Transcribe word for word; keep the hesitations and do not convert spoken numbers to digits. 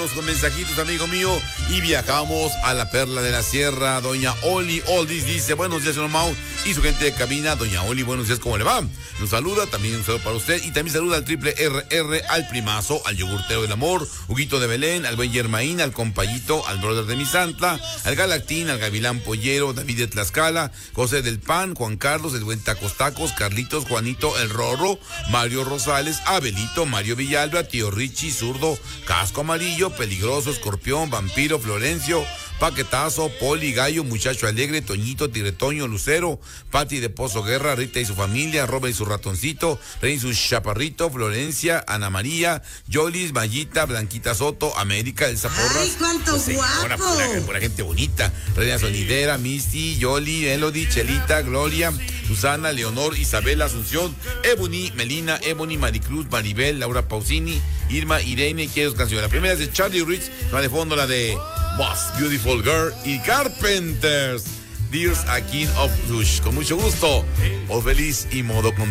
vámonos con mensajitos, amigo mío, y viajamos a la Perla de la Sierra. Doña Oli Oldis dice, buenos días, señor Mau y su gente de cabina. Doña Oli, buenos días, ¿cómo le va? Nos saluda, también un saludo para usted, y también saluda al triple R R, al primazo, al yogurtero del amor, Huguito de Belén, al buen Germaín, al compayito, al brother de mi santa, al Galactín, al Gavilán Pollero, David de Tlaxcala, José del Pan, Juan Carlos, el buen Tacos Tacos, Carlitos, Juanito, el Rorro, Mario Rosales, Abelito, Mario Villalba, Tío Richie, Zurdo, Casco Amarillo, Peligroso, Escorpión, Vampiro, Florencio, Paquetazo, Poli, Gallo, Muchacho Alegre, Toñito, Tiretoño, Lucero, Pati de Pozo Guerra, Rita y su familia, Robert y su ratoncito, Rey y su chaparrito, Florencia, Ana María, Yolis, Mayita, Blanquita Soto, América, El Zaporras. ¡Ay, cuánto pues, guapo! Pura, pura, pura gente bonita. Reina Solidera, Misty, Yoli, Elodie, Chelita, Gloria, Susana, Leonor, Isabel, Asunción, Ebony, Melina, Ebony, Maricruz, Maribel, Laura Pausini, Irma, Irene, quiero canciones. La primera es de Charlie Rich, va de fondo la de Most Beautiful Girl y Carpenters, Dears a King of Lush. Con mucho gusto, voz feliz y modo con